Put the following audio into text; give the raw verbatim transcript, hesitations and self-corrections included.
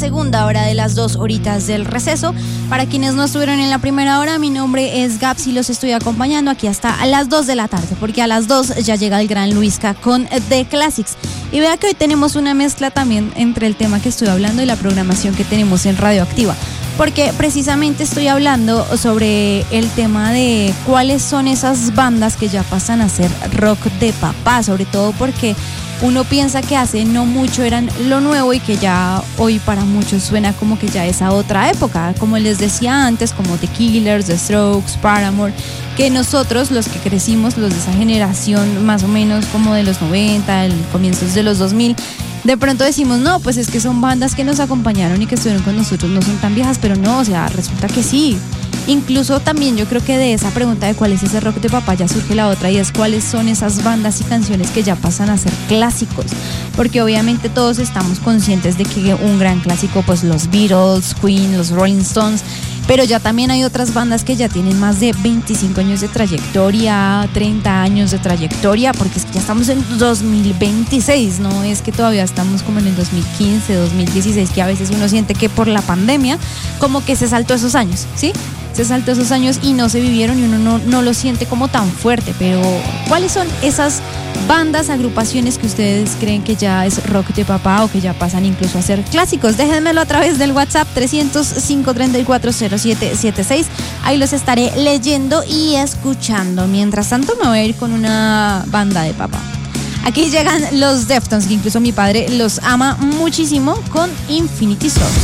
Segunda hora de las dos horitas del receso. Para quienes no estuvieron en la primera hora, mi nombre es Gaps y los estoy acompañando aquí hasta a las dos de la tarde, porque a las dos ya llega el gran Luisca con The Classics. Y vea que hoy tenemos una mezcla también entre el tema que estoy hablando y la programación que tenemos en Radioactiva, porque precisamente estoy hablando sobre el tema de cuáles son esas bandas que ya pasan a ser rock de papá, sobre todo porque uno piensa que hace no mucho eran lo nuevo y que ya hoy para muchos suena como que ya es a otra época, como les decía antes, como The Killers, The Strokes, Paramore, que nosotros los que crecimos, los de esa generación más o menos como de los noventa, el comienzos de los dos mil, de pronto decimos, no, pues es que son bandas que nos acompañaron y que estuvieron con nosotros, no son tan viejas, pero no, o sea, resulta que sí. Incluso también yo creo que de esa pregunta de cuál es ese rock de papá ya surge la otra, y es cuáles son esas bandas y canciones que ya pasan a ser clásicos, porque obviamente todos estamos conscientes de que un gran clásico, pues los Beatles, Queen, los Rolling Stones, pero ya también hay otras bandas que ya tienen más de veinticinco años de trayectoria, treinta años de trayectoria, porque es que ya estamos en dos mil veintiséis, no es que todavía estamos como en el dos mil quince, dos mil dieciséis, que a veces uno siente que por la pandemia como que se saltó esos años, ¿sí? Se saltó esos años y no se vivieron y uno no, no lo siente como tan fuerte, pero ¿cuáles son esas bandas, agrupaciones que ustedes creen que ya es rock de papá o que ya pasan incluso a ser clásicos? Déjenmelo a través del WhatsApp trescientos cinco treinta y cuatro cero siete setenta y seis, ahí los estaré leyendo y escuchando. Mientras tanto me voy a ir con una banda de papá. Aquí llegan los Deftones, que incluso mi padre los ama muchísimo, con Infinity Soul.